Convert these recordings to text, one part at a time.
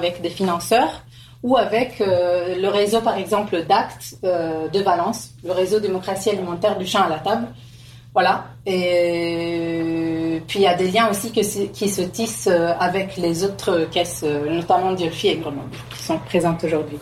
avec des financeurs ou avec le réseau, par exemple, d'Actes de Valence, le réseau démocratie alimentaire du champ à la table. Voilà. Et puis, il y a des liens aussi qui se tissent avec les autres caisses, notamment Diolfi et Grenoble, qui sont présentes aujourd'hui.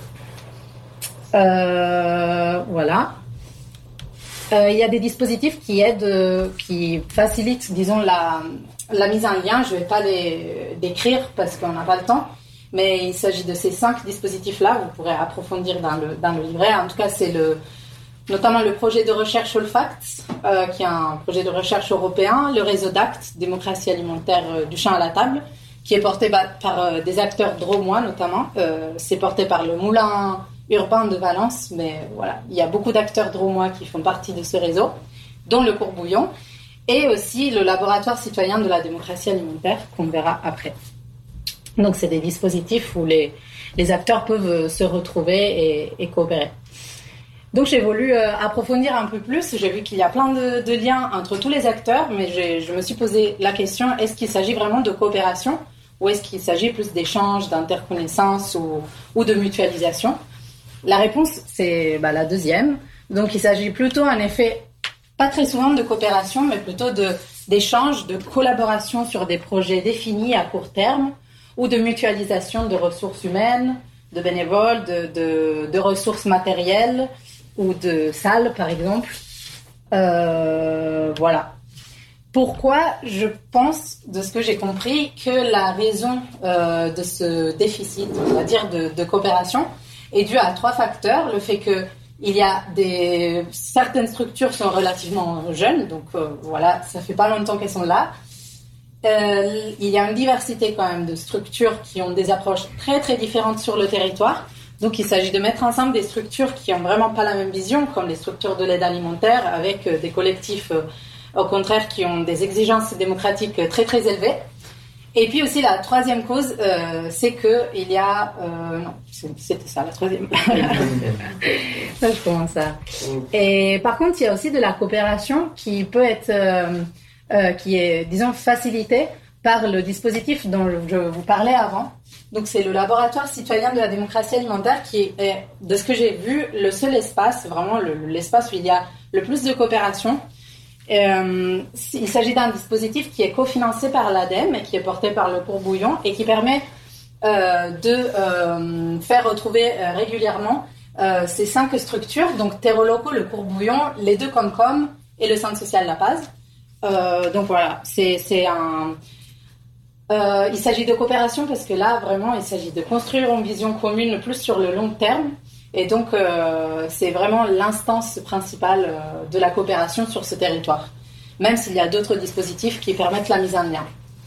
Voilà. Il y a des dispositifs qui aident, qui facilitent, disons, la mise en lien. Je ne vais pas les décrire parce qu'on n'a pas le temps, mais il s'agit de ces 5 dispositifs-là. Vous pourrez approfondir dans le livret. En tout cas, c'est notamment le projet de recherche Olfact, qui est un projet de recherche européen, le réseau d'Actes, démocratie alimentaire du champ à la table, qui est porté par des acteurs drômois notamment. C'est porté par le Moulin urbain de Valence, mais voilà, il y a beaucoup d'acteurs drômois qui font partie de ce réseau, dont le Courbouillon, et aussi le laboratoire citoyen de la démocratie alimentaire, qu'on verra après. Donc, c'est des dispositifs où les acteurs peuvent se retrouver et coopérer. Donc, j'ai voulu approfondir un peu plus. J'ai vu qu'il y a plein de liens entre tous les acteurs, mais je me suis posé la question, est-ce qu'il s'agit vraiment de coopération ou est-ce qu'il s'agit plus d'échanges, d'interconnaissance ou de mutualisation ? La réponse, c'est la deuxième. Donc, il s'agit plutôt, en effet, pas très souvent de coopération, mais plutôt d'échanges, de collaboration sur des projets définis à court terme ou de mutualisation de ressources humaines, de bénévoles, de ressources matérielles ou de salles, par exemple. Voilà. Pourquoi je pense, de ce que j'ai compris, que la raison de ce déficit, on va dire, de coopération, est due à 3 facteurs. Le fait que certaines structures sont relativement jeunes, donc voilà, ça fait pas longtemps qu'elles sont là. Il y a une diversité quand même de structures qui ont des approches très très différentes sur le territoire. Donc il s'agit de mettre ensemble des structures qui ont vraiment pas la même vision, comme les structures de l'aide alimentaire, avec des collectifs au contraire qui ont des exigences démocratiques très très élevées. Et puis aussi la troisième cause, c'est que il y a non, c'était ça la troisième. Ça, je commence à. Et par contre, il y a aussi de la coopération qui peut être, qui est, disons, facilitée par le dispositif dont je vous parlais avant. Donc c'est le laboratoire citoyen de la démocratie alimentaire qui est, de ce que j'ai vu, le seul espace, vraiment l'espace où il y a le plus de coopération. Il s'agit d'un dispositif qui est cofinancé par l'ADEME et qui est porté par le Courbouillon et qui permet de faire retrouver régulièrement ces 5 structures, donc Terreau Locaux, le Courbouillon, les 2 Comcom et le Centre social La Paz. Donc voilà, il s'agit de coopération parce que là, vraiment, il s'agit de construire une vision commune plus sur le long terme. Et donc, c'est vraiment l'instance principale de la coopération sur ce territoire, même s'il y a d'autres dispositifs qui permettent la mise en lien.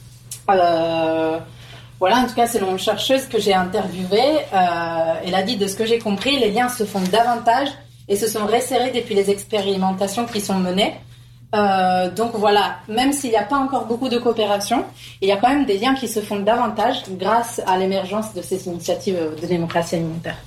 Voilà, en tout cas, selon une chercheuse que j'ai interviewée, elle a dit, de ce que j'ai compris, les liens se font davantage et se sont resserrés depuis les expérimentations qui sont menées. Donc voilà, même s'il n'y a pas encore beaucoup de coopération, il y a quand même des liens qui se font davantage grâce à l'émergence de ces initiatives de démocratie alimentaire.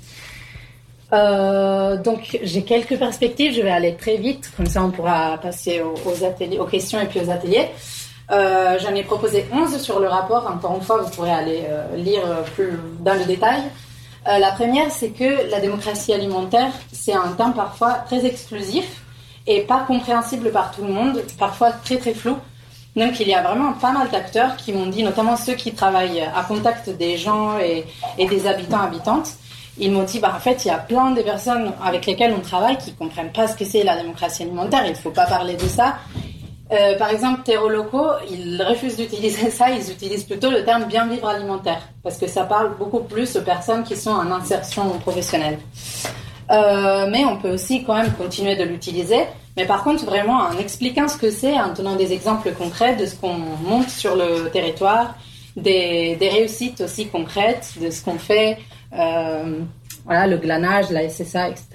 Donc j'ai quelques perspectives, je vais aller très vite, comme ça on pourra passer aux ateliers, aux questions et puis aux ateliers. J'en ai proposé 11 sur le rapport, encore une fois vous pourrez aller lire plus dans le détail. La première, c'est que la démocratie alimentaire, c'est un terme parfois très exclusif et pas compréhensible par tout le monde, parfois très très flou. Donc il y a vraiment pas mal d'acteurs qui m'ont dit, notamment ceux qui travaillent à contact des gens et des habitantes, ils m'ont dit, en fait, il y a plein de personnes avec lesquelles on travaille qui comprennent pas ce que c'est la démocratie alimentaire, il faut pas parler de ça. Par exemple, Terreau Locaux, ils refusent d'utiliser ça, ils utilisent plutôt le terme bien vivre alimentaire, parce que ça parle beaucoup plus aux personnes qui sont en insertion professionnelle. Mais on peut aussi quand même continuer de l'utiliser, mais par contre vraiment en expliquant ce que c'est, en donnant des exemples concrets de ce qu'on monte sur le territoire, des réussites aussi concrètes de ce qu'on fait, voilà, le glanage, la SSA, etc.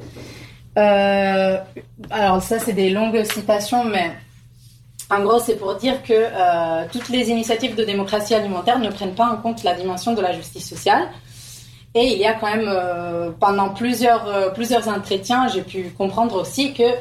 Alors ça c'est des longues citations, mais en gros c'est pour dire que toutes les initiatives de démocratie alimentaire ne prennent pas en compte la dimension de la justice sociale. Et il y a quand même, pendant plusieurs entretiens, j'ai pu comprendre aussi que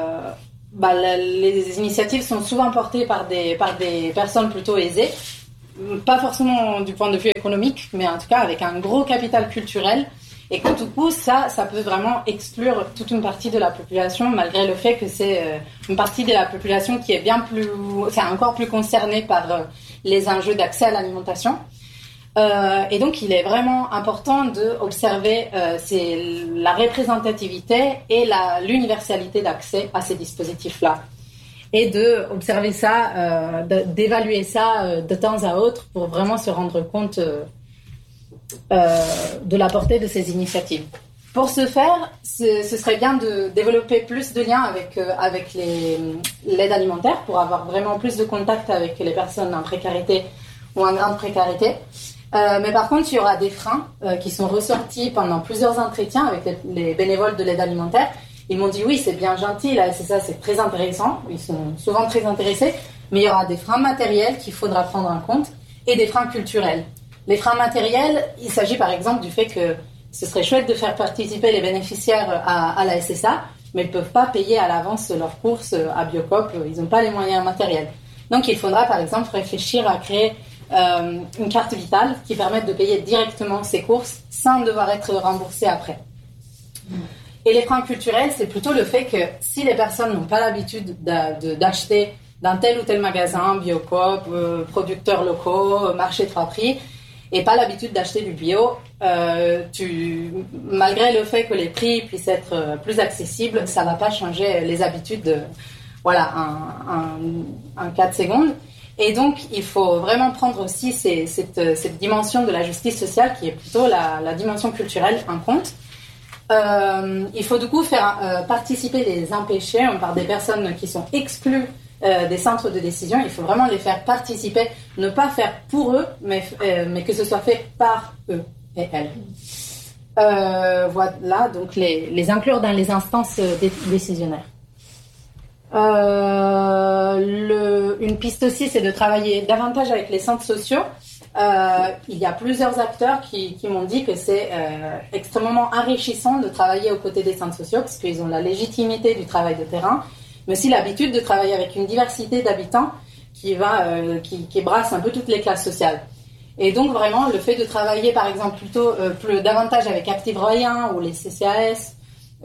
les initiatives sont souvent portées par des personnes plutôt aisées pas forcément du point de vue économique, mais en tout cas avec un gros capital culturel, et que du coup, ça peut vraiment exclure toute une partie de la population, malgré le fait que c'est une partie de la population qui est encore plus concernée par les enjeux d'accès à l'alimentation. Et donc, il est vraiment important d'observer la représentativité et l'universalité d'accès à ces dispositifs-là. Et d'observer ça, d'évaluer ça de temps à autre pour vraiment se rendre compte de la portée de ces initiatives. Pour ce faire, ce serait bien de développer plus de liens avec l'aide alimentaire pour avoir vraiment plus de contact avec les personnes en précarité ou en grande précarité. Mais par contre, il y aura des freins qui sont ressortis pendant plusieurs entretiens avec les bénévoles de l'aide alimentaire. Ils m'ont dit oui, c'est bien gentil, la SSA, c'est très intéressant. Ils sont souvent très intéressés, mais il y aura des freins matériels qu'il faudra prendre en compte et des freins culturels. Les freins matériels, il s'agit par exemple du fait que ce serait chouette de faire participer les bénéficiaires à la SSA, mais ils ne peuvent pas payer à l'avance leurs courses à Biocoop, ils n'ont pas les moyens matériels. Donc il faudra par exemple réfléchir à créer une carte vitale qui permette de payer directement ses courses sans devoir être remboursé après. Et les freins culturels, c'est plutôt le fait que si les personnes n'ont pas l'habitude d'acheter dans tel ou tel magasin, Biocoop, producteurs locaux, marché trois prix, et pas l'habitude d'acheter du bio, malgré le fait que les prix puissent être plus accessibles, ça ne va pas changer les habitudes en 4 secondes. Et donc, il faut vraiment prendre aussi cette dimension de la justice sociale qui est plutôt la dimension culturelle en compte. Il faut du coup faire participer les empêchés par des personnes qui sont exclues des centres de décision. Il faut vraiment les faire participer, ne pas faire pour eux, mais que ce soit fait par eux et elles. Voilà, donc les inclure dans les instances décisionnaires. Une piste aussi, c'est de travailler davantage avec les centres sociaux. Il y a plusieurs acteurs qui m'ont dit que c'est extrêmement enrichissant de travailler aux côtés des centres sociaux parce qu'ils ont la légitimité du travail de terrain, mais aussi l'habitude de travailler avec une diversité d'habitants qui brasse un peu toutes les classes sociales. Et donc vraiment, le fait de travailler par exemple davantage avec Active Royan ou les CCAS,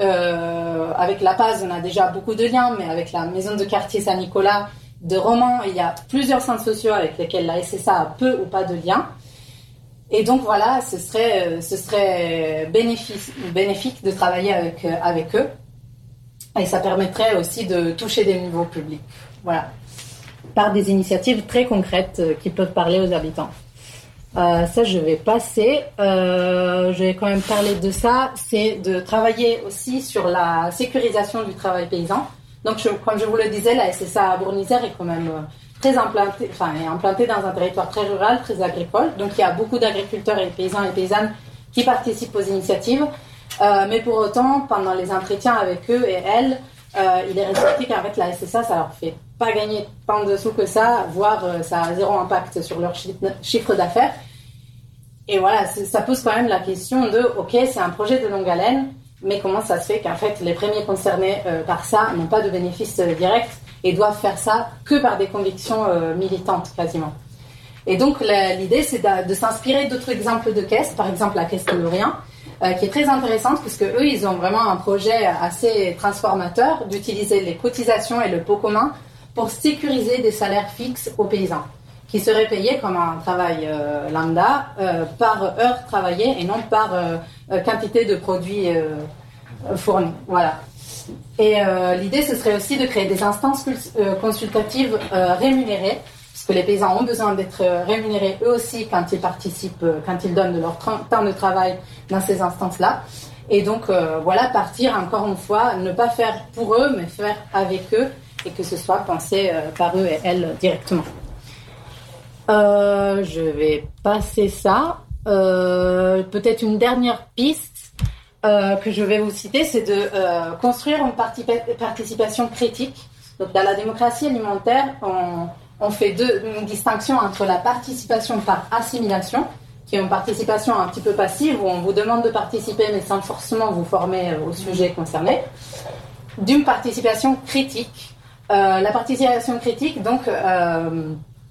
avec la PAS, on a déjà beaucoup de liens, mais avec la maison de quartier Saint-Nicolas de Romans, il y a plusieurs centres sociaux avec lesquels la SSA a peu ou pas de liens. Et donc voilà, ce serait bénéfique de travailler avec eux. Et ça permettrait aussi de toucher des nouveaux publics. Voilà. Par des initiatives très concrètes qui peuvent parler aux habitants. Ça, je vais passer. Je vais quand même parler de ça. C'est de travailler aussi sur la sécurisation du travail paysan. Donc, comme je vous le disais, la SSA à Bourg-en-Isère est quand même très implantée dans un territoire très rural, très agricole. Donc, il y a beaucoup d'agriculteurs et paysans et paysannes qui participent aux initiatives. Mais pour autant, pendant les entretiens avec eux et elles, il est ressorti qu'en fait, la SSA, ça leur fait pas gagner tant de sous que ça, voire ça a zéro impact sur leur chiffre d'affaires. Et voilà, ça pose quand même la question de, ok, c'est un projet de longue haleine, mais comment ça se fait qu'en fait, les premiers concernés par ça n'ont pas de bénéfices directs et doivent faire ça que par des convictions militantes, quasiment. Et donc, l'idée, c'est de s'inspirer d'autres exemples de caisses, par exemple la caisse de Lorient, qui est très intéressante, puisque eux, ils ont vraiment un projet assez transformateur d'utiliser les cotisations et le pot commun pour sécuriser des salaires fixes aux paysans, qui seraient payés comme un travail lambda par heure travaillée et non par quantité de produits fournis. Voilà. Et l'idée, ce serait aussi de créer des instances consultatives rémunérées, parce que les paysans ont besoin d'être rémunérés eux aussi quand ils participent, quand ils donnent de leur temps de travail dans ces instances-là. Et donc, voilà, partir encore une fois, ne pas faire pour eux, mais faire avec eux, et que ce soit pensé par eux et elles directement. Je vais passer ça. Peut-être une dernière piste que je vais vous citer, c'est de construire une participation critique. Donc, dans la démocratie alimentaire, on fait une distinction entre la participation par assimilation, qui est une participation un petit peu passive, où on vous demande de participer, mais sans forcément vous former au sujet concerné, d'une participation critique. La participation critique, donc,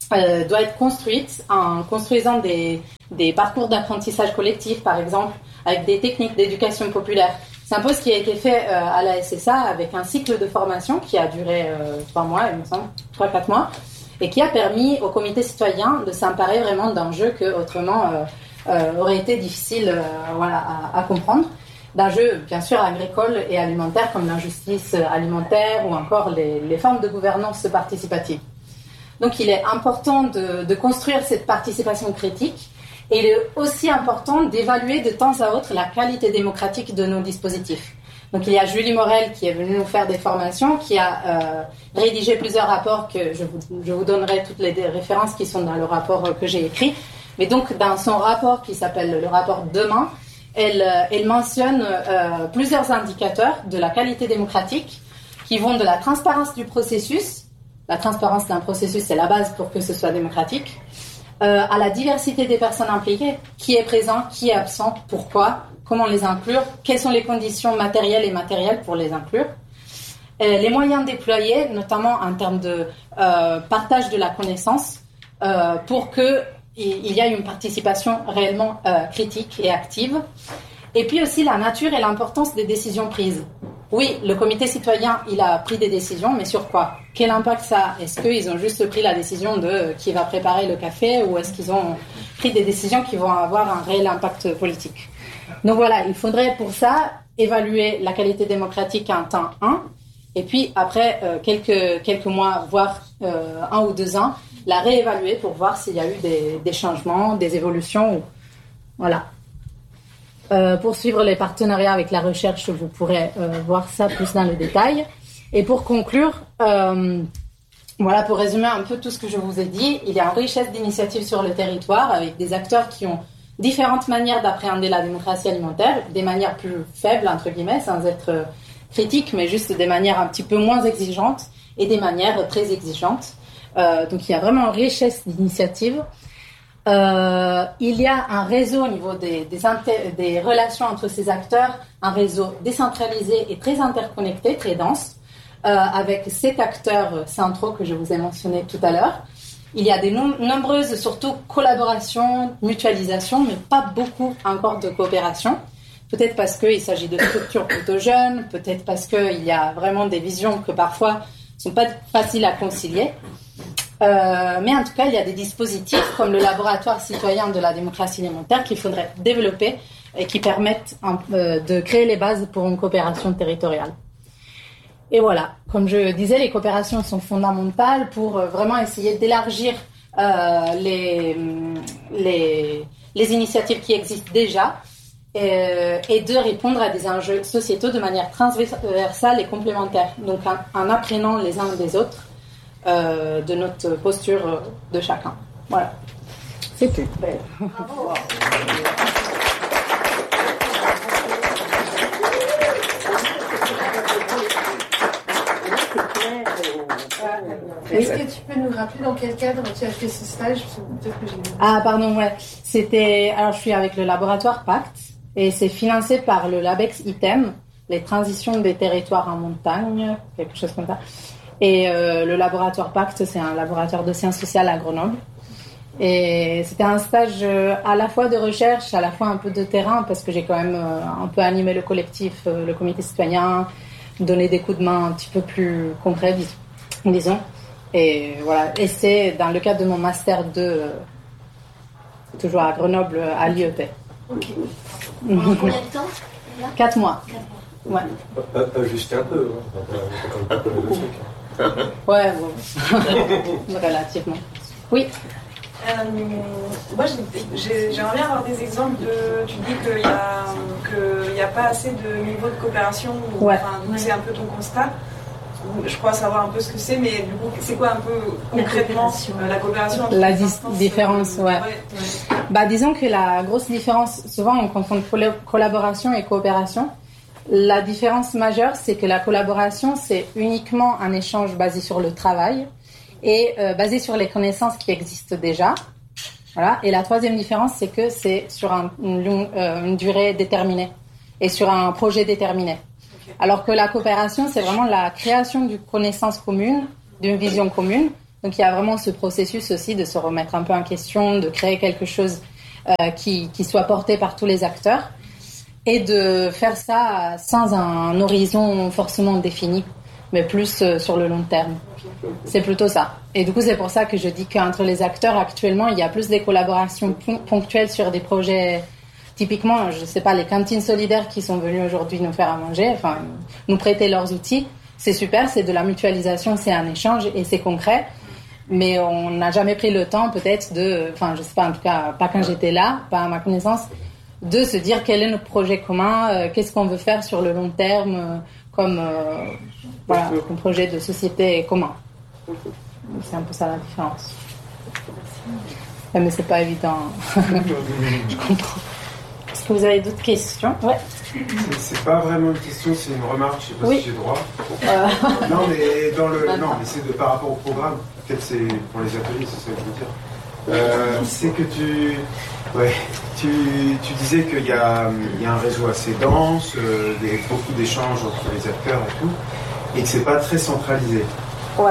doit être construite en construisant des parcours d'apprentissage collectif, par exemple, avec des techniques d'éducation populaire. C'est un peu ce qui a été fait à la SSA avec un cycle de formation qui a duré 3 mois, il me semble, 3-4 mois, et qui a permis au comité citoyen de s'emparer vraiment d'enjeux que autrement aurait été difficile à comprendre. D'enjeux, bien sûr, agricoles et alimentaires, comme l'injustice alimentaire ou encore les formes de gouvernance participative. Donc, il est important de construire cette participation critique. Et il est aussi important d'évaluer de temps à autre la qualité démocratique de nos dispositifs. Donc il y a Julie Morel qui est venue nous faire des formations, qui a rédigé plusieurs rapports que je vous donnerai toutes les références qui sont dans le rapport que j'ai écrit. Mais donc dans son rapport qui s'appelle le rapport Demain, elle mentionne plusieurs indicateurs de la qualité démocratique qui vont de la transparence du processus. La transparence d'un processus, c'est la base pour que ce soit démocratique. À la diversité des personnes impliquées, qui est présent, qui est absent, pourquoi, comment les inclure, quelles sont les conditions matérielles et immatérielles pour les inclure, les moyens déployés, notamment en termes de partage de la connaissance, pour qu'il y ait une participation réellement critique et active, et puis aussi la nature et l'importance des décisions prises. Oui, le comité citoyen, il a pris des décisions, mais sur quoi ? Quel impact ça a ? Est-ce qu'ils ont juste pris la décision de qui va préparer le café ou est-ce qu'ils ont pris des décisions qui vont avoir un réel impact politique ? Donc voilà, il faudrait pour ça évaluer la qualité démocratique en temps 1 et puis après quelques mois, voire 1 ou 2 ans, la réévaluer pour voir s'il y a eu des changements, des évolutions. Voilà. Pour suivre les partenariats avec la recherche, vous pourrez voir ça plus dans le détail. Et pour conclure, voilà, pour résumer un peu tout ce que je vous ai dit, il y a une richesse d'initiatives sur le territoire avec des acteurs qui ont différentes manières d'appréhender la démocratie alimentaire, des manières plus faibles, entre guillemets, sans être critiques, mais juste des manières un petit peu moins exigeantes et des manières très exigeantes. Donc il y a vraiment une richesse d'initiatives. Il y a un réseau au niveau des relations entre ces acteurs, un réseau décentralisé et très interconnecté, très dense, avec 7 acteurs centraux que je vous ai mentionnés tout à l'heure. Il y a des nombreuses, surtout, collaborations, mutualisations, mais pas beaucoup encore de coopération. Peut-être parce qu'il s'agit de structures plutôt jeunes, peut-être parce qu'il y a vraiment des visions que parfois ne sont pas faciles à concilier. Mais en tout cas, il y a des dispositifs comme le laboratoire citoyen de la démocratie alimentaire qu'il faudrait développer et qui permettent de créer les bases pour une coopération territoriale. Et voilà, comme je disais, les coopérations sont fondamentales pour vraiment essayer d'élargir les initiatives qui existent déjà et de répondre à des enjeux sociétaux de manière transversale et complémentaire, donc en apprenant les uns des autres de notre posture de chacun. Voilà. C'est tout. Bravo. Est-ce que tu peux nous rappeler dans quel cadre tu as fait ce stage ? Peut-être que j'ai... Ah, pardon, ouais. Alors, je suis avec le laboratoire Pacte et c'est financé par le LABEX ITEM, les transitions des territoires en montagne, quelque chose comme ça. Et le laboratoire Pacte, c'est un laboratoire de sciences sociales à Grenoble. Et c'était un stage à la fois de recherche, à la fois un peu de terrain, parce que j'ai quand même un peu animé le collectif, le comité citoyen, donné des coups de main un petit peu plus concrets, disons. Et voilà. Et c'est dans le cadre de mon master 2, toujours à Grenoble, à l'IEP. Ok. Combien de temps ? 4 mois. 4 mois. Ouais. Juste un peu, hein. Ouais, bon. Relativement. Oui. Moi, j'aimerais bien avoir des exemples de. Tu dis qu'il n'y a pas assez de niveau de coopération. Ouais. Enfin, c'est un peu ton constat. Je crois savoir un peu ce que c'est, mais du coup, c'est quoi un peu concrètement la coopération entre la les instances, différence, ouais. Bah, disons que la grosse différence, souvent on confond collaboration et coopération. La différence majeure, c'est que la collaboration, c'est uniquement un échange basé sur le travail et basé sur les connaissances qui existent déjà. Voilà. Et la troisième différence, c'est que c'est sur une durée déterminée et sur un projet déterminé. Alors que la coopération, c'est vraiment la création d'une connaissance commune, d'une vision commune. Donc il y a vraiment ce processus aussi de se remettre un peu en question, de créer quelque chose qui soit porté par tous les acteurs et de faire ça sans un horizon forcément défini, mais plus sur le long terme. C'est plutôt ça. Et du coup, c'est pour ça que je dis qu'entre les acteurs, actuellement, il y a plus des collaborations ponctuelles sur des projets. Typiquement, je sais pas, les cantines solidaires qui sont venus aujourd'hui nous faire à manger, enfin, nous prêter leurs outils. C'est super, c'est de la mutualisation, c'est un échange et c'est concret. Mais on n'a jamais pris le temps, peut-être, enfin, je sais pas, en tout cas, pas quand j'étais là, pas à ma connaissance, de se dire quel est notre projet commun, qu'est-ce qu'on veut faire sur le long terme, comme projet de société commun. C'est un peu ça la différence. Mais c'est pas évident. Je comprends. Est-ce que vous avez d'autres questions? Ouais. C'est pas vraiment une question, c'est une remarque. Je sais pas si j'ai droit. Non, mais mais c'est par rapport au programme. Peut-être c'est pour les ateliers, c'est ça que je veux dire. C'est que tu disais qu'il y a un réseau assez dense, beaucoup d'échanges entre les acteurs et tout, et que c'est pas très centralisé. Ouais.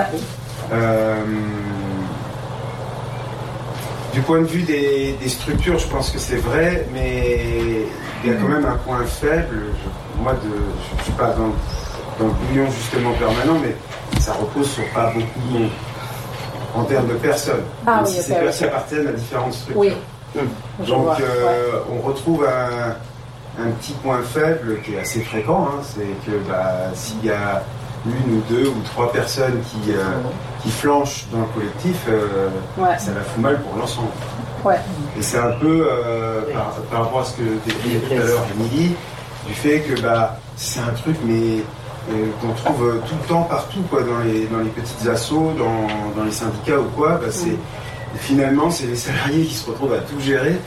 Du point de vue des structures, je pense que c'est vrai, mais il y a quand même un point faible. Je ne suis pas dans le bouillon justement permanent, mais ça repose sur pas beaucoup de monde en termes de personnes. Ces personnes appartiennent à différentes structures. Oui. Donc on retrouve un petit point faible qui est assez fréquent, c'est que s'il y a une ou deux ou trois personnes qui flanchent dans le collectif, ça la fout mal pour l'ensemble. Ouais. Et c'est un peu par rapport à ce que décrivait tout à l'heure Émilie, du fait que c'est un truc qu'on trouve tout le temps partout, quoi, dans les petites assos, dans les syndicats ou quoi. Finalement, c'est les salariés qui se retrouvent à tout gérer.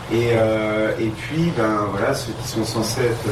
Et puis, ceux qui sont censés être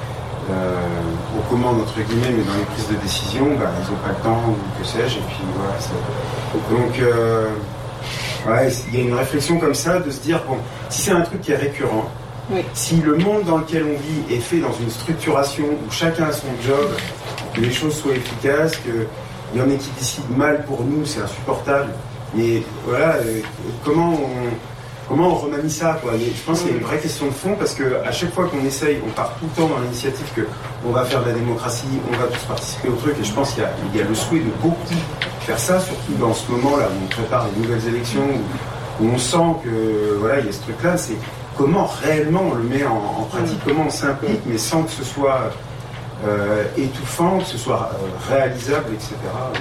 aux commandes, entre guillemets, mais dans les prises de décision, ils n'ont pas le temps, ou que sais-je. Et puis, voilà. Donc, il y a une réflexion comme ça, de se dire, bon, si c'est un truc qui est récurrent, si le monde dans lequel on vit est fait dans une structuration où chacun a son job, que les choses soient efficaces, qu'il y en ait qui décident mal pour nous, c'est insupportable. Mais voilà, comment on remanie ça, quoi. Je pense qu'il y a une vraie question de fond, parce qu'à chaque fois qu'on essaye, on part tout le temps dans l'initiative qu'on va faire de la démocratie, on va tous participer au truc, et je pense qu'il y a le souhait de beaucoup faire ça, surtout dans ce moment-là où on prépare les nouvelles élections, où on sent que il y a ce truc-là, c'est comment réellement on le met en pratique, comment on s'implique, mais sans que ce soit étouffant, que ce soit réalisable, etc.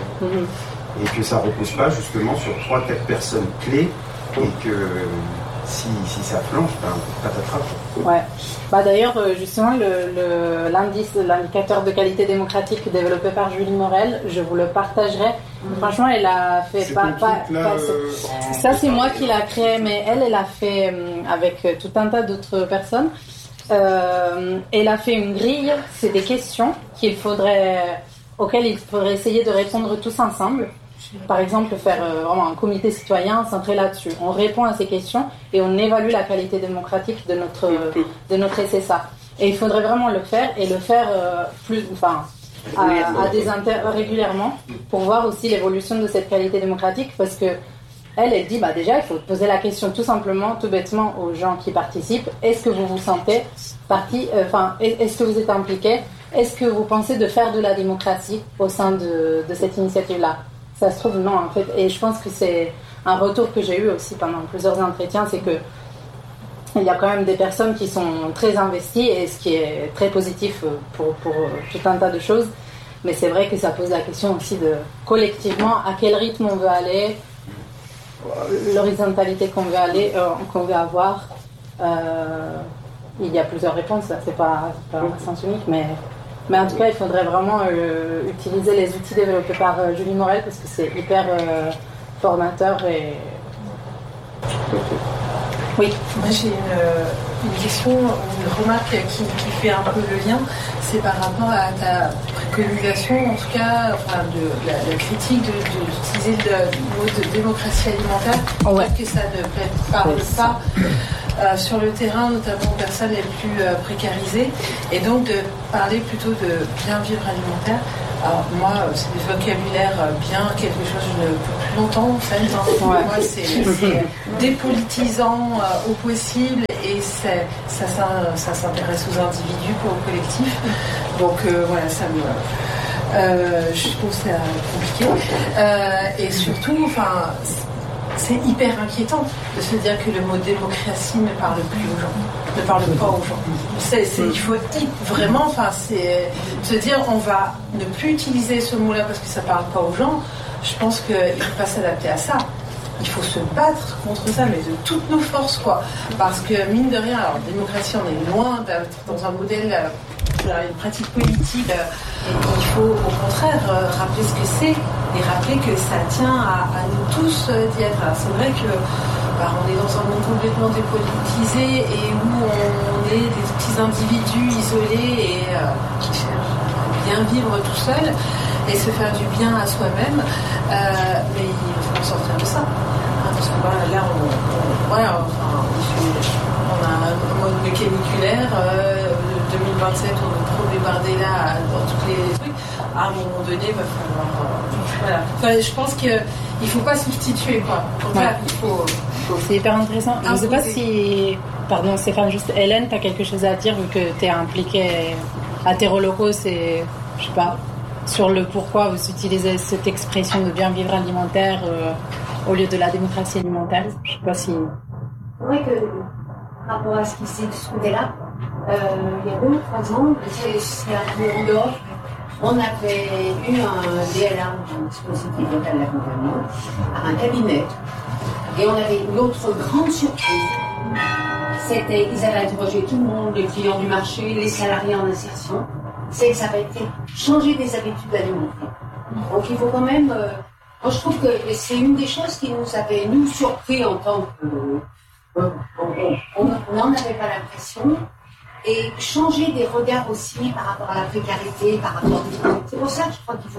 Et que ça ne repose pas justement sur 3-4 personnes clés, et que si ça flanche, patatras. Ouais. D'ailleurs, justement, l'indicateur de qualité démocratique développé par Julie Morel, je vous le partagerai. Franchement, elle a fait ça, c'est moi qui l'a créé, mais elle a fait avec tout un tas d'autres personnes. Elle a fait une grille, c'est des questions auxquelles il faudrait essayer de répondre tous ensemble. Par exemple, faire vraiment un comité citoyen centré là-dessus. On répond à ces questions et on évalue la qualité démocratique de notre SSA. Et il faudrait vraiment le faire, et le faire régulièrement, pour voir aussi l'évolution de cette qualité démocratique, parce que elle dit déjà il faut poser la question tout simplement, tout bêtement aux gens qui participent: est-ce que vous vous sentez est-ce que vous êtes impliqués, est-ce que vous pensez de faire de la démocratie au sein de cette initiative-là? Ça se trouve non, en fait. Et je pense que c'est un retour que j'ai eu aussi pendant plusieurs entretiens, c'est que il y a quand même des personnes qui sont très investies, et ce qui est très positif pour tout un tas de choses. Mais c'est vrai que ça pose la question aussi de collectivement à quel rythme on veut aller, l'horizontalité qu'on veut avoir. Il y a plusieurs réponses, là, c'est pas un sens unique, mais en tout cas, il faudrait vraiment utiliser les outils développés par Julie Morel, parce que c'est hyper formateur et... Oui. Moi, j'ai une question, une remarque qui fait un peu le lien. C'est par rapport à ta préconisation, en tout cas, de la critique d'utiliser le mot de démocratie alimentaire. Peut-être que ça ne parle pas sur le terrain, notamment aux personnes les plus précarisées, et donc de parler plutôt de bien vivre alimentaire. Alors moi, c'est des vocabulaires bien quelque chose que je ne peux plus longtemps en fait. Pour moi, c'est dépolitisant au possible et ça s'intéresse aux individus, pas au collectif. Donc voilà, ça me... je trouve ça compliqué. Et surtout, enfin... C'est hyper inquiétant de se dire que le mot démocratie ne parle plus aux gens, ne parle pas aux gens. Il faut vraiment, enfin, c'est se dire on va ne plus utiliser ce mot-là parce que ça parle pas aux gens. Je pense qu'il ne faut pas s'adapter à ça. Il faut se battre contre ça, mais de toutes nos forces, quoi. Parce que mine de rien, alors démocratie, on est loin d'être dans un modèle, une pratique politique. Il faut au contraire rappeler ce que c'est et rappeler que ça tient à nous tous d'y être. Alors, c'est vrai que on est dans un monde complètement dépolitisé et où on est des petits individus isolés et qui cherchent à bien vivre tout seul et se faire du bien à soi-même. Mais il faut sortir de ça. Parce que là, on a un mode caniculaire. 2027, on est trop débardé là dans tous les trucs. À un moment donné, il va falloir. Voilà. Enfin, je pense qu'il ne faut pas substituer, quoi. Il faut. C'est hyper intéressant. Je ne sais pas si. Pardon, Stéphane, juste Hélène, tu as quelque chose à dire vu que tu es impliquée à Terrolocos et je sais pas, sur le pourquoi vous utilisez cette expression de bien vivre alimentaire au lieu de la démocratie alimentaire. Je sais pas si. C'est vrai que par rapport à ce qui s'est discuté là, il y a 2 ou 3 ans, c'est un peu en dehors. On avait eu un DLA, un dispositif local d'accompagnement, à un cabinet. Et on avait une autre grande surprise. C'était qu'ils avaient interrogé tout le monde, les clients du marché, les salariés en insertion. C'est que ça avait été changer des habitudes alimentaires. Donc il faut quand même... moi je trouve que c'est une des choses qui nous avait, nous, surpris en tant que... on n'en avait pas l'impression. Et changer des regards aussi par rapport à la précarité, par rapport... C'est pour ça que je crois qu'il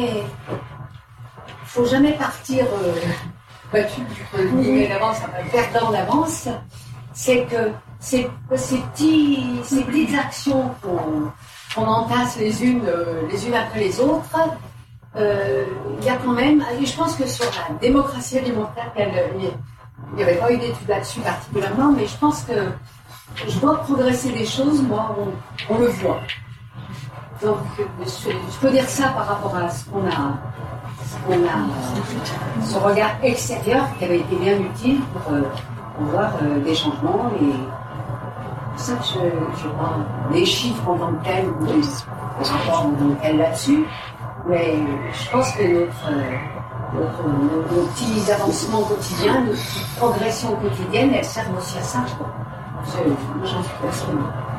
faut jamais partir battu d'avance, perdant d'avance. C'est que ces petites actions qu'on entasse les unes après les autres, il y a quand même... Et je pense que sur la démocratie alimentaire, il n'y avait pas eu d'études là-dessus particulièrement, mais je pense que je vois progresser des choses, moi, on le voit. Donc, je peux dire ça par rapport à ce qu'on a ce regard extérieur qui avait été bien utile pour voir des changements. Et c'est pour ça que je vois les chiffres en tant que tels ou les rapports en tant que tels là-dessus. Mais je pense que nos petits avancements quotidiens, nos petites progressions quotidiennes, elles servent aussi à ça, je crois. J'en suis persuadée.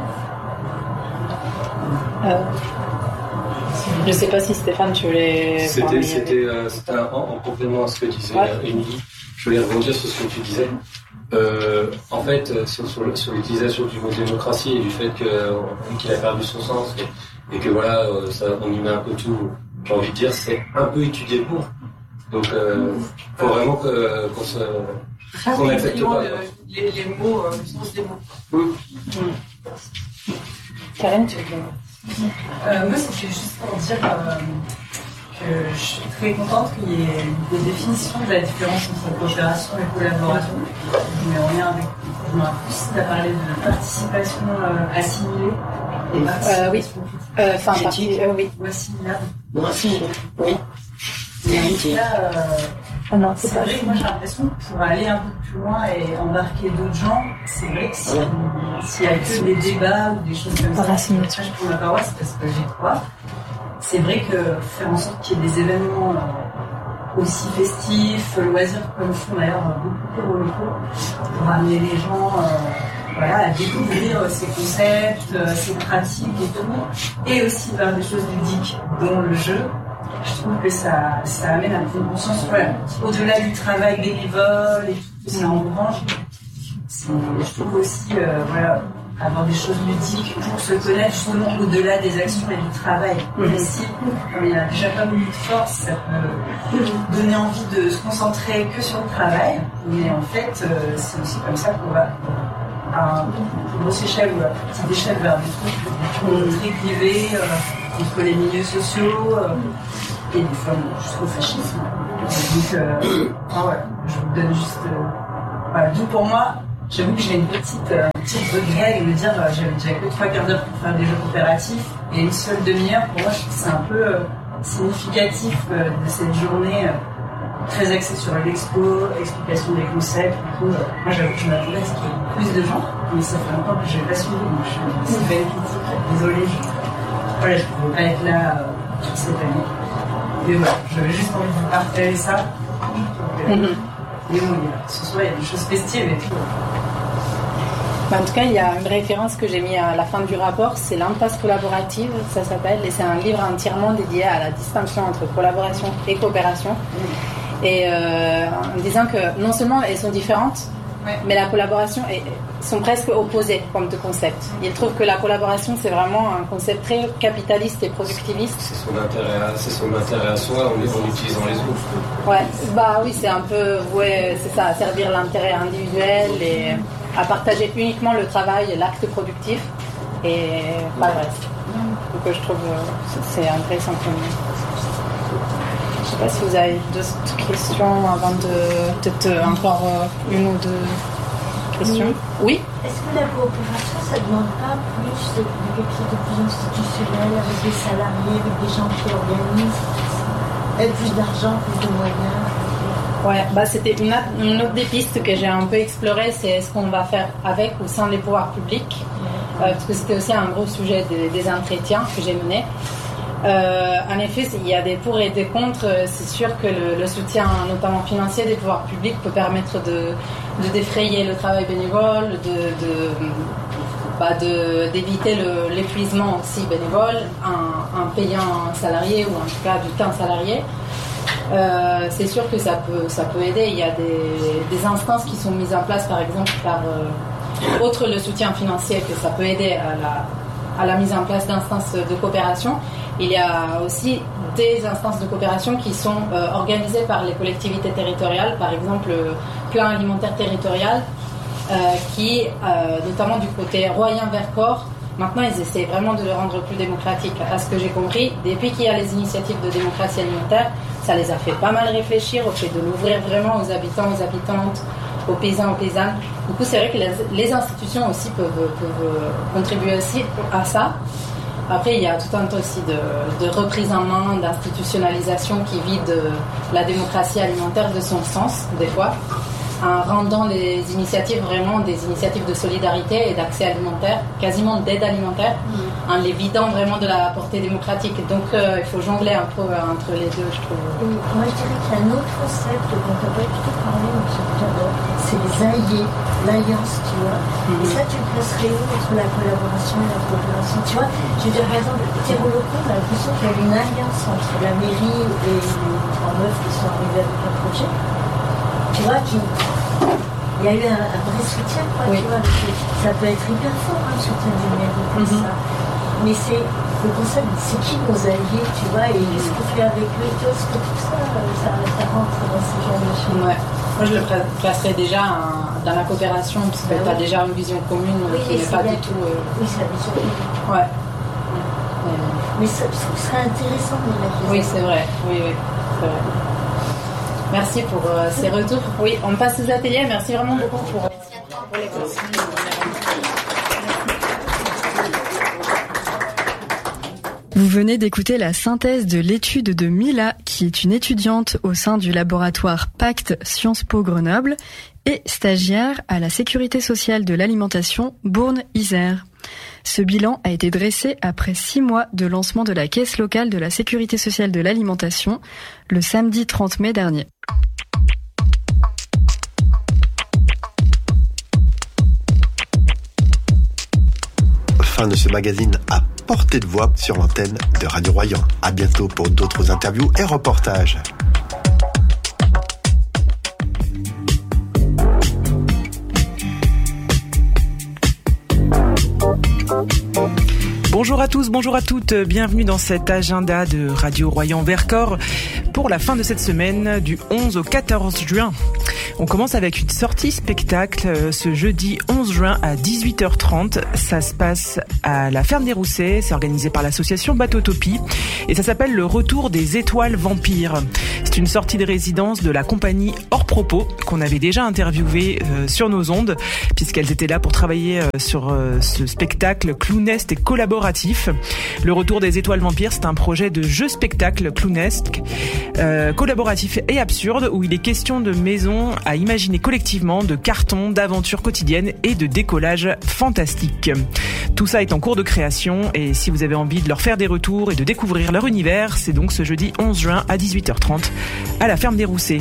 Je ne sais pas si Stéphane, tu voulais... C'était en complément à ce que disait Émilie. Je voulais rebondir sur ce que tu disais. En fait, sur l'utilisation du mot démocratie et du fait qu'il a perdu son sens et que voilà, on y met un peu tout, j'ai envie de dire, c'est un peu étudié pour. Donc, faut vraiment qu'on n'accepte pas. Les mots, le sens des mots. Karen, tu veux dire? Moi, c'était juste pour dire que je suis très contente qu'il y ait des définitions de la différence entre coopération et collaboration. Mais on est avec plus, tu as parlé de participation assimilée. Et participation oui. Ou assimilable. Oui. Et là, non, c'est vrai que moi j'ai l'impression que pour aller un peu plus loin et embarquer d'autres gens, c'est vrai que s'il y a que des débats ou des choses comme ça, pour ma paroisse, parce que j'y crois, c'est vrai que faire en sorte qu'il y ait des événements aussi festifs, loisirs, comme font d'ailleurs beaucoup de locaux, pour amener les gens à découvrir ces concepts, ces pratiques et tout, et aussi faire des choses ludiques, dont le jeu. Je trouve que ça amène à une conscience au-delà du travail bénévole et tout, que ça engrange. Je trouve aussi avoir des choses ludiques pour se connaître justement au-delà des actions et du travail. Mais si, comme il n'y a déjà pas beaucoup de force, ça peut donner envie de se concentrer que sur le travail. Mais en fait, c'est aussi comme ça qu'on va à une grosse échelle ou à petite échelle vers des trucs très privés. contre les milieux sociaux et des fois jusqu'au fascisme. Donc, je vous donne juste... d'où pour moi, j'avoue que j'ai une petite regret de me dire j'avais que 3 quarts d'heure pour faire des jeux coopératifs et une seule demi-heure. Pour moi, je trouve que c'est un peu significatif de cette journée très axée sur l'expo, explication des concepts. Moi, j'avoue que je m'attendais à ce qu'il y ait plus de gens, mais ça fait longtemps que je n'ai pas suivi, donc je suis belle critique. Désolée, je ne pouvais pas être là toute cette année. Mais voilà, j'avais juste envie de vous partager ça. Mais bon, ce soir, il y a des choses festives et tout. En tout cas, il y a une référence que j'ai mis à la fin du rapport, c'est l'impasse collaborative, ça s'appelle, et c'est un livre entièrement dédié à la distinction entre collaboration et coopération. Et en disant que non seulement elles sont différentes, mais la collaboration sont presque opposées comme deux concepts. Il trouve que la collaboration, c'est vraiment un concept très capitaliste et productiviste. C'est son intérêt à soi en utilisant les autres. Oui, c'est un peu, c'est ça, à servir l'intérêt individuel et à partager uniquement le travail et l'acte productif et pas le reste. Donc je trouve c'est intéressant comme... Je ne sais pas si vous avez d'autres questions avant de... Peut-être encore une ou deux questions. Oui. Est-ce que la coopération, ça ne demande pas plus de quelque chose de plus institutionnel avec des salariés, avec des gens qui organisent, avec plus d'argent, plus de moyens? C'était une autre des pistes que j'ai un peu explorée, c'est ce qu'on va faire avec ou sans les pouvoirs publics, parce que c'était aussi un gros sujet des entretiens que j'ai menés. En effet, il y a des pour et des contre. C'est sûr que le soutien, notamment financier, des pouvoirs publics peut permettre de défrayer le travail bénévole, d'éviter l'épuisement aussi bénévole en payant un salarié ou en tout cas du temps salarié. C'est sûr que ça peut aider. Il y a des instances qui sont mises en place, par exemple, outre le soutien financier, que ça peut aider à la mise en place d'instances de coopération. Il y a aussi des instances de coopération qui sont organisées par les collectivités territoriales, par exemple le plan alimentaire territorial, qui, notamment du côté Royan-Vercors, maintenant ils essaient vraiment de le rendre plus démocratique. À ce que j'ai compris, depuis qu'il y a les initiatives de démocratie alimentaire, ça les a fait pas mal réfléchir au fait de l'ouvrir vraiment aux habitants, aux habitantes, aux paysans, aux paysannes. Du coup, c'est vrai que les institutions aussi peuvent contribuer aussi à ça. Après, il y a tout un tas aussi de reprise en main, d'institutionnalisation qui vide la démocratie alimentaire de son sens, des fois, en rendant les initiatives vraiment des initiatives de solidarité et d'accès alimentaire, quasiment d'aide alimentaire, en les vidant vraiment de la portée démocratique. Donc, il faut jongler un peu entre les deux, je trouve. Et moi, je dirais qu'il y a un autre concept dont on va plutôt parler, mais que j'adore, c'est les alliés, l'alliance, tu vois. Et ça, tu le placerais où entre la collaboration et la coopération? Tu vois, je veux dire, par exemple, Terrolocon, on a l'impression qu'il y a une alliance entre la mairie et les 3 meufs qui sont arrivés avec un projet. Tu vois, il y a eu un vrai soutien, quoi, tu vois. Ça peut être hyper fort, le soutien du mairie, comme ça. Mais c'est le concept, c'est qui nos alliés, tu vois, et ce qu'on fait avec eux, tout ça rentre dans ce genre de choses. Moi, je le placerais déjà dans la coopération, parce que tu as déjà une vision commune qui n'est pas du tout... Oui, c'est la vision commune. Ouais. Mais ça serait intéressant de l'imaginer. Oui, c'est vrai. Oui, c'est vrai. Merci pour ces retours. Oui, on passe aux ateliers. Merci vraiment beaucoup pour les questions. Vous venez d'écouter la synthèse de l'étude de Mila, qui est une étudiante au sein du laboratoire Pacte Sciences Po Grenoble et stagiaire à la Sécurité sociale de l'alimentation Bourne-Isère. Ce bilan a été dressé après 6 mois de lancement de la caisse locale de la Sécurité sociale de l'alimentation le samedi 30 mai dernier. Fin de ce magazine à portée de voix sur l'antenne de Radio Royan. À bientôt pour d'autres interviews et reportages. Bonjour à tous, bonjour à toutes, bienvenue dans cet agenda de Radio Royan Vercors pour la fin de cette semaine du 11 au 14 juin. On commence avec une sortie spectacle ce jeudi 11 juin à 18h30. Ça se passe à la Ferme des Roussets. C'est organisé par l'association Bateautopie et ça s'appelle le Retour des étoiles vampires. C'est une sortie de résidence de la compagnie Hors Propos qu'on avait déjà interviewé sur nos ondes puisqu'elles étaient là pour travailler sur ce spectacle clownesque et collaboratif. Le Retour des étoiles vampires, c'est un projet de jeu-spectacle clownesque, collaboratif et absurde où il est question de maisons à imaginer collectivement, de cartons, d'aventures quotidiennes et de décollage fantastique. Tout ça est en cours de création et si vous avez envie de leur faire des retours et de découvrir leur univers, c'est donc ce jeudi 11 juin à 18h30 à la Ferme des Roussets.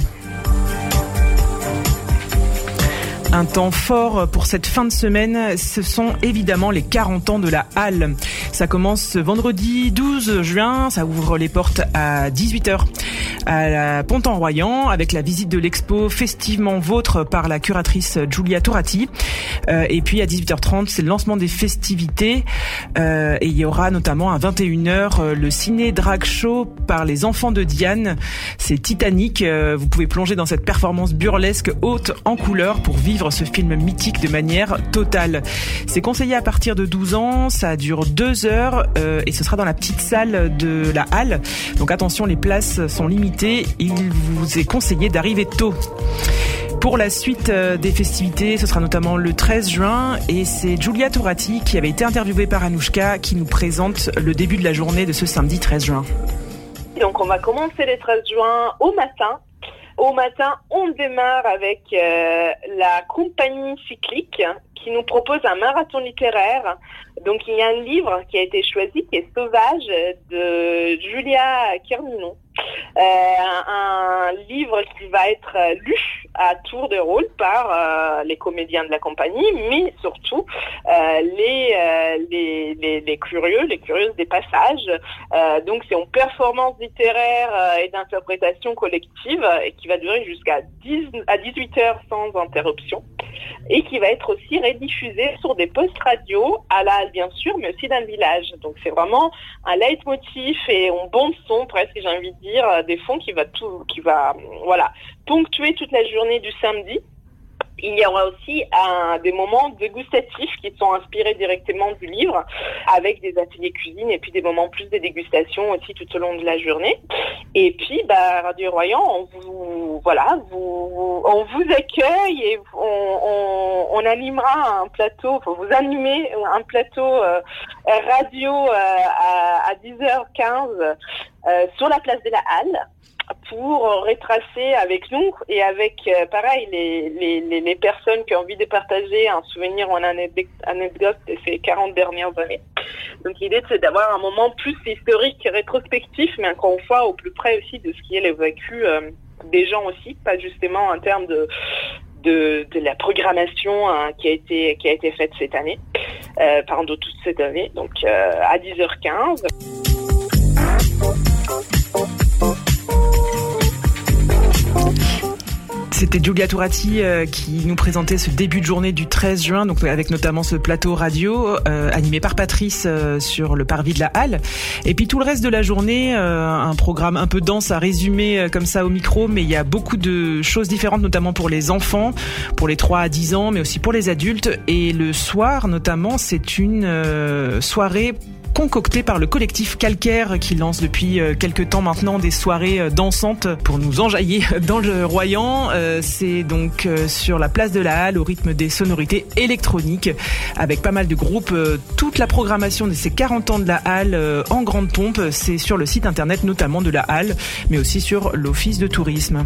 Un temps fort pour cette fin de semaine, ce sont évidemment les 40 ans de la Halle. Ça commence ce vendredi 12 juin, ça ouvre les portes à 18h à la Pont-en-Royan avec la visite de l'expo Festivement Vôtre par la curatrice Giulia Turati. Et puis à 18h30, c'est le lancement des festivités et il y aura notamment à 21h le ciné drag show par les enfants de Diane. C'est Titanic, vous pouvez plonger dans cette performance burlesque haute en couleurs pour vivre ce film mythique de manière totale. C'est conseillé à partir de 12 ans, ça dure 2 heures et ce sera dans la petite salle de la Halle. Donc attention, les places sont limitées, il vous est conseillé d'arriver tôt. Pour la suite des festivités, ce sera notamment le 13 juin et c'est Giulia Turati qui avait été interviewée par Anouchka qui nous présente le début de la journée de ce samedi 13 juin. Donc on va commencer le 13 juin au matin. Au matin, on démarre avec la compagnie cyclique qui nous propose un marathon littéraire. Donc il y a un livre qui a été choisi qui est Sauvage de Julia Kerninon. Un livre qui va être lu à tour de rôle par les comédiens de la compagnie, mais surtout les curieux, les curieuses des passages. Donc c'est une performance littéraire et d'interprétation collective et qui va durer jusqu'à 18h sans interruption et qui va être aussi rediffusée sur des postes radio à la Halle bien sûr, mais aussi dans le village. Donc c'est vraiment un leitmotiv et un bon son presque, j'ai envie de dire, des fonds qui va ponctuer toute la journée du samedi. Il y aura aussi des moments dégustatifs qui sont inspirés directement du livre, avec des ateliers cuisine et puis des moments plus de dégustation aussi tout au long de la journée. Et puis, Radio Royan, on vous accueille et on animera un plateau, vous animer un plateau radio à 10h15 sur la place de la Halle, pour retracer avec nous et avec, pareil, les personnes qui ont envie de partager un souvenir ou une anecdote de ces 40 dernières années. Donc l'idée, c'est d'avoir un moment plus historique, rétrospectif, mais encore une fois, au plus près aussi de ce qui est le vécu des gens aussi, pas justement en termes de la programmation qui a été faite cette année, toute cette année, donc à 10h15. C'était Giulia Turati qui nous présentait ce début de journée du 13 juin, donc avec notamment ce plateau radio animé par Patrice sur le parvis de la Halle. Et puis tout le reste de la journée, un programme un peu dense à résumer comme ça au micro, mais il y a beaucoup de choses différentes, notamment pour les enfants, pour les 3 à 10 ans, mais aussi pour les adultes. Et le soir, notamment, c'est une soirée concocté par le collectif Calcaire qui lance depuis quelques temps maintenant des soirées dansantes pour nous enjailler dans le Royan. C'est donc sur la place de la Halle au rythme des sonorités électroniques avec pas mal de groupes. Toute la programmation de ces 40 ans de la Halle en grande pompe, c'est sur le site internet notamment de la Halle, mais aussi sur l'Office de tourisme.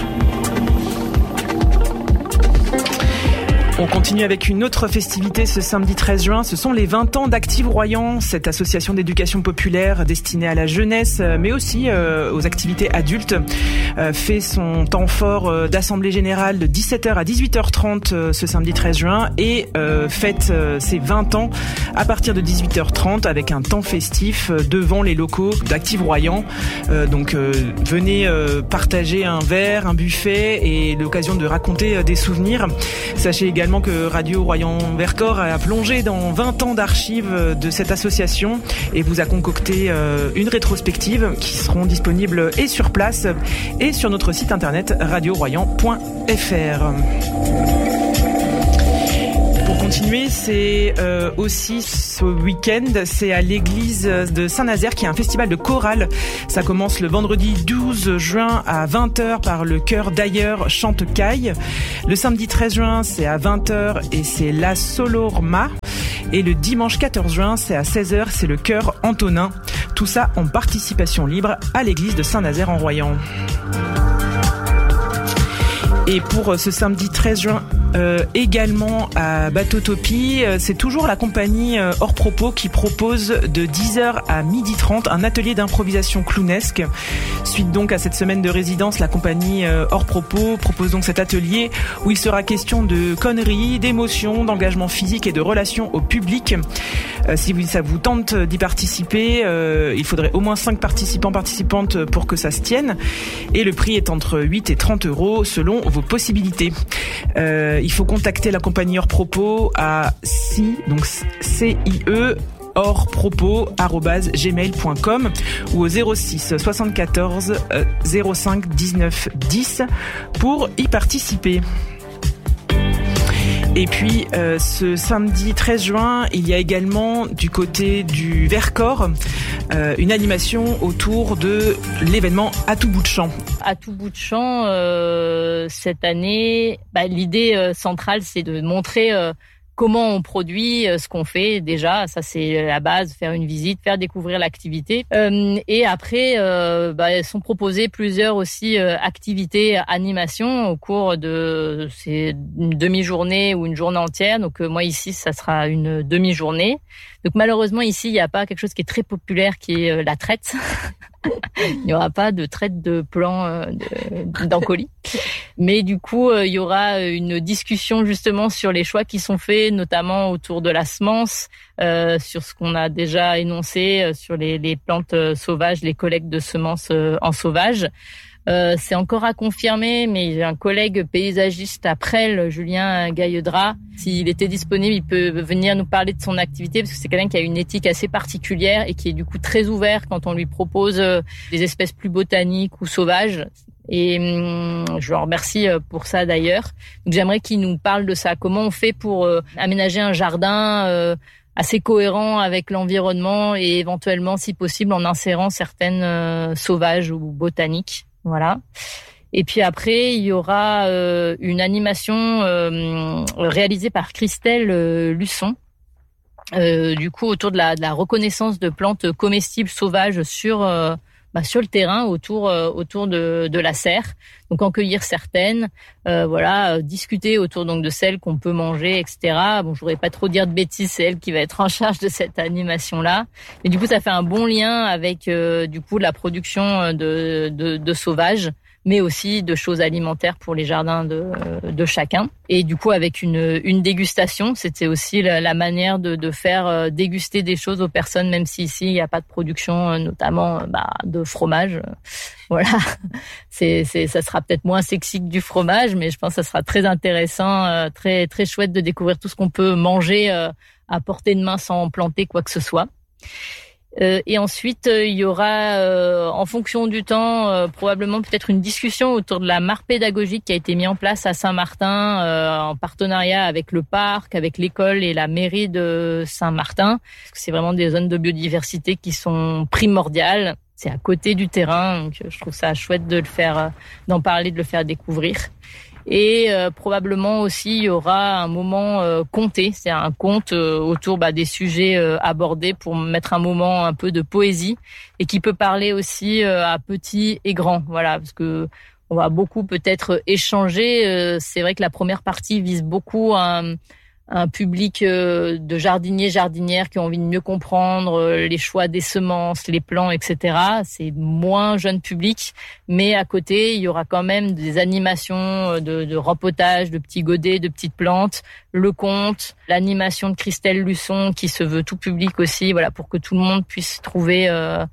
On continue avec une autre festivité ce samedi 13 juin. Ce sont les 20 ans d'Active Royan, cette association d'éducation populaire destinée à la jeunesse, mais aussi aux activités adultes. Fait son temps fort d'assemblée générale de 17h à 18h30 ce samedi 13 juin et fête ses 20 ans à partir de 18h30 avec un temps festif devant les locaux d'Active Royan. Donc venez partager un verre, un buffet et l'occasion de raconter des souvenirs. Sachez également également que Radio Royan-Vercors a plongé dans 20 ans d'archives de cette association et vous a concocté une rétrospective qui seront disponibles et sur place et sur notre site internet radioroyan.fr. Pour continuer, c'est aussi ce week-end, c'est à l'église de Saint-Nazaire qu'il y a un festival de chorale. Ça commence le vendredi 12 juin à 20h par le chœur d'ailleurs Chante Caille. Le samedi 13 juin, c'est à 20h et c'est la Solorma. Et le dimanche 14 juin, c'est à 16h, c'est le chœur Antonin. Tout ça en participation libre à l'église de Saint-Nazaire en Royan. Et pour ce samedi 13 juin, également à Bateautopie, c'est toujours la compagnie Hors Propos qui propose de 10h à 12h30 un atelier d'improvisation clownesque. Suite donc à cette semaine de résidence, la compagnie Hors Propos propose donc cet atelier où il sera question de conneries, d'émotions, d'engagement physique et de relations au public. Si ça vous tente d'y participer, il faudrait au moins 5 participantes pour que ça se tienne. Et le prix est entre 8 et 30 € selon vos possibilités. Il faut contacter la compagnie Hors Propos à CIE horspropos@gmail.com ou au 06 74 05 19 10 pour y participer. Et puis ce samedi 13 juin, il y a également du côté du Vercors une animation autour de l'événement À tout bout de champ. À tout bout de champ, cette année, l'idée centrale, c'est de montrer comment on produit ce qu'on fait déjà. Ça, c'est la base, faire une visite, faire découvrir l'activité. Et après, sont proposées plusieurs aussi activités, animations au cours de une demi-journée ou une journée entière. Donc moi ici, ça sera une demi-journée. Donc malheureusement ici, il n'y a pas quelque chose qui est très populaire, qui est la traite. Il n'y aura pas de traite de plan d'encolie. Mais du coup, il y aura une discussion justement sur les choix qui sont faits, notamment autour de la semence, sur ce qu'on a déjà énoncé, sur les plantes sauvages, les collectes de semences en sauvage. C'est encore à confirmer, mais j'ai un collègue paysagiste à Presles, Julien Gailledra. S'il était disponible, il peut venir nous parler de son activité, parce que c'est quelqu'un qui a une éthique assez particulière et qui est du coup très ouvert quand on lui propose des espèces plus botaniques ou sauvages. Et je le remercie pour ça d'ailleurs. Donc j'aimerais qu'il nous parle de ça. Comment on fait pour aménager un jardin assez cohérent avec l'environnement et éventuellement, si possible, en insérant certaines sauvages ou botaniques. Voilà. Et puis après, il y aura une animation réalisée par Christelle Luçon, du coup autour de la reconnaissance de plantes comestibles sauvages sur le terrain autour de la serre. Donc en cueillir certaines, discuter autour donc de celles qu'on peut manger, etc. Bon, je voudrais pas trop dire de bêtises, c'est elle qui va être en charge de cette animation-là. Et du coup, ça fait un bon lien avec la production de sauvages, mais aussi de choses alimentaires pour les jardins de chacun. Et du coup, avec une dégustation, c'était aussi la manière de faire déguster des choses aux personnes, même si ici, il n'y a pas de production, notamment de fromage. Voilà, ça sera peut-être moins sexy que du fromage, mais je pense que ça sera très intéressant, très, très chouette de découvrir tout ce qu'on peut manger à portée de main sans planter quoi que ce soit. Et ensuite, il y aura, en fonction du temps, probablement peut-être une discussion autour de la mare pédagogique qui a été mise en place à Saint-Martin en partenariat avec le parc, avec l'école et la mairie de Saint-Martin. Parce que c'est vraiment des zones de biodiversité qui sont primordiales. C'est à côté du terrain, donc je trouve ça chouette de d'en parler, de le faire découvrir. Et probablement aussi il y aura un moment conté, c'est un conte autour des sujets abordés pour mettre un moment un peu de poésie et qui peut parler aussi à petits et grands. Voilà, parce que on va beaucoup peut-être échanger. C'est vrai que la première partie vise beaucoup un public de jardiniers-jardinières qui ont envie de mieux comprendre les choix des semences, les plants, etc. C'est moins jeune public, mais à côté, il y aura quand même des animations de rempotage, de petits godets, de petites plantes, le conte, l'animation de Christelle Luçon qui se veut tout public aussi, voilà, pour que tout le monde puisse trouver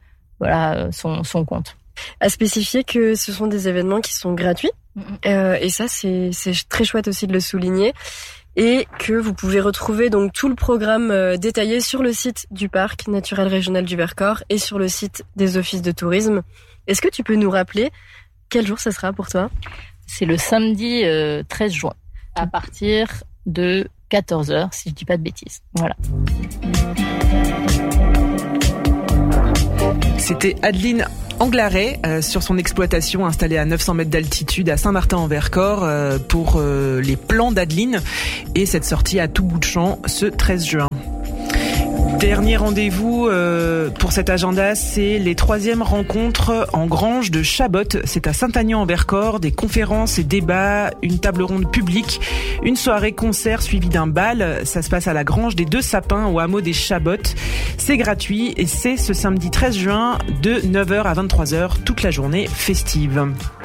son compte. À spécifier que ce sont des événements qui sont gratuits, et ça c'est très chouette aussi de le souligner. et que vous pouvez retrouver donc tout le programme détaillé sur le site du parc naturel régional du Vercors et sur le site des offices de tourisme. Est-ce que tu peux nous rappeler quel jour ce sera pour toi ? C'est le samedi 13 juin, à partir de 14h, si je dis pas de bêtises. Voilà. C'était Adeline Anglaret sur son exploitation installée à 900 mètres d'altitude à Saint-Martin-en-Vercors pour les plans d'Adeline et cette sortie à tout bout de champ ce 13 juin. Dernier rendez-vous pour cet agenda, c'est les 3e rencontres en grange de Chabot. C'est à Saint-Aignan-en-Vercors, des conférences et débats, une table ronde publique, une soirée concert suivie d'un bal. Ça se passe à la grange des 2 Sapins au hameau des Chabots. C'est gratuit et c'est ce samedi 13 juin de 9h à 23h, toute la journée festive.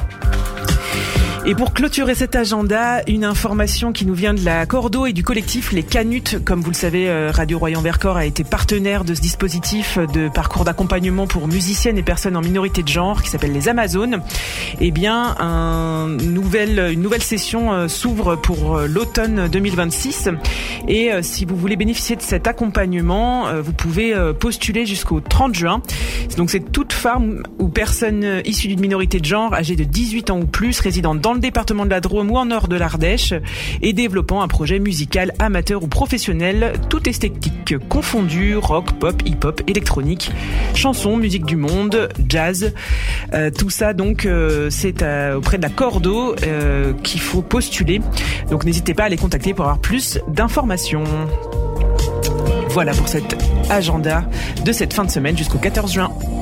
Et pour clôturer cet agenda, une information qui nous vient de la Cordo et du collectif Les Canutes. Comme vous le savez, Radio Royan-Vercors a été partenaire de ce dispositif de parcours d'accompagnement pour musiciennes et personnes en minorité de genre qui s'appelle les Amazones. Eh bien, une nouvelle session s'ouvre pour l'automne 2026. Et si vous voulez bénéficier de cet accompagnement, vous pouvez postuler jusqu'au 30 juin. Donc c'est toute femme ou personne issue d'une minorité de genre âgée de 18 ans ou plus, résidant dans le département de la Drôme ou en nord de l'Ardèche et développant un projet musical amateur ou professionnel, toute esthétique confondue, rock, pop, hip-hop, électronique, chansons, musique du monde, jazz, tout ça donc c'est auprès de la Cordo qu'il faut postuler. Donc n'hésitez pas à les contacter pour avoir plus d'informations. Voilà pour cet agenda de cette fin de semaine jusqu'au 14 juin.